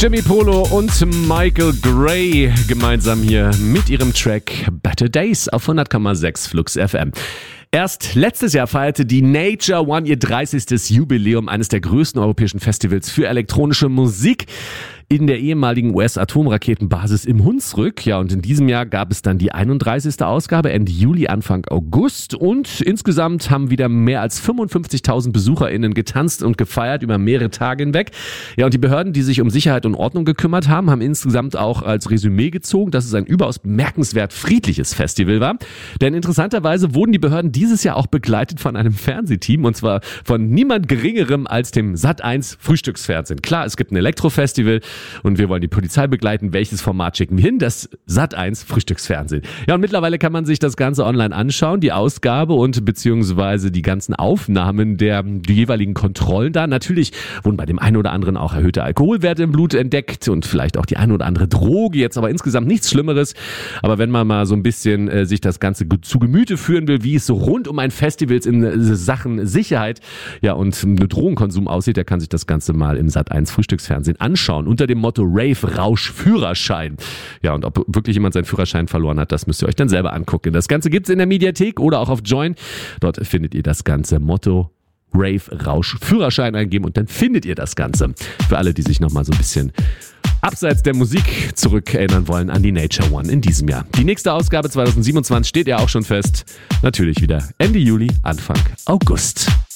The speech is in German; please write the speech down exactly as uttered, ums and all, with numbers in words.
Jimmy Polo und Michael Gray gemeinsam hier mit ihrem Track Better Days auf hundert Komma sechs Flux F M. Erst letztes Jahr feierte die Nature One ihr dreißigstes Jubiläum, eines der größten europäischen Festivals für elektronische Musik in der ehemaligen U S-Atomraketenbasis im Hunsrück. Ja, und in diesem Jahr gab es dann die einunddreißigste Ausgabe Ende Juli, Anfang August. Und insgesamt haben wieder mehr als fünfundfünfzigtausend BesucherInnen getanzt und gefeiert über mehrere Tage hinweg. Ja, und die Behörden, die sich um Sicherheit und Ordnung gekümmert haben, haben insgesamt auch als Resümee gezogen, dass es ein überaus bemerkenswert friedliches Festival war. Denn interessanterweise wurden die Behörden dieses Jahr auch begleitet von einem Fernsehteam, und zwar von niemand Geringerem als dem Sat eins Frühstücksfernsehen. Klar, es gibt ein Elektrofestival und wir wollen die Polizei begleiten. Welches Format schicken wir hin? Das Sat eins Frühstücksfernsehen. Ja, und mittlerweile kann man sich das Ganze online anschauen, die Ausgabe und beziehungsweise die ganzen Aufnahmen der die jeweiligen Kontrollen da. Natürlich wurden bei dem einen oder anderen auch erhöhte Alkoholwerte im Blut entdeckt und vielleicht auch die eine oder andere Droge. Jetzt aber insgesamt nichts Schlimmeres. Aber wenn man mal so ein bisschen äh, sich das Ganze zu Gemüte führen will, wie es so rund um ein Festival in äh, Sachen Sicherheit ja und Drogenkonsum aussieht, der kann sich das Ganze mal im Sat eins Frühstücksfernsehen anschauen. Unter dem Motto Rave Rausch Führerschein. Ja, und ob wirklich jemand seinen Führerschein verloren hat, das müsst ihr euch dann selber angucken. Das Ganze gibt's in der Mediathek oder auch auf Join. Dort findet ihr das Ganze. Motto Rave Rausch Führerschein eingeben und dann findet ihr das Ganze. Für alle, die sich nochmal so ein bisschen abseits der Musik zurückerinnern wollen an die Nature One in diesem Jahr. Die nächste Ausgabe zwanzig siebenundzwanzig steht ja auch schon fest. Natürlich wieder Ende Juli, Anfang August.